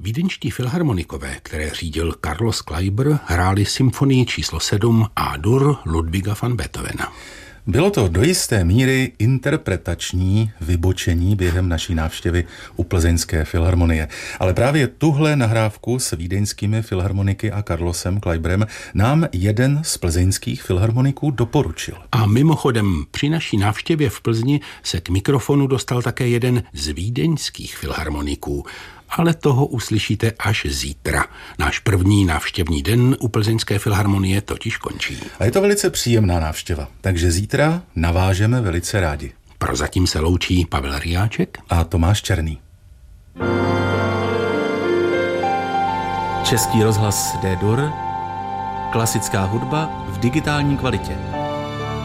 Vídeňští filharmonikové, které řídil Carlos Kleiber, hráli symfonii číslo 7 A-dur Ludwiga van Beethovena. Bylo to do jisté míry interpretační vybočení během naší návštěvy u Plzeňské filharmonie. Ale právě tuhle nahrávku s vídeňskými filharmoniky a Carlosem Kleiberem nám jeden z plzeňských filharmoniků doporučil. A mimochodem při naší návštěvě v Plzni se k mikrofonu dostal také jeden z vídeňských filharmoniků. Ale toho uslyšíte až zítra. Náš první návštěvní den u Plzeňské filharmonie totiž končí. A je to velice příjemná návštěva, takže zítra navážeme velice rádi. Prozatím se loučí Pavel Riáček a Tomáš Černý. Český rozhlas D-dur, klasická hudba v digitální kvalitě.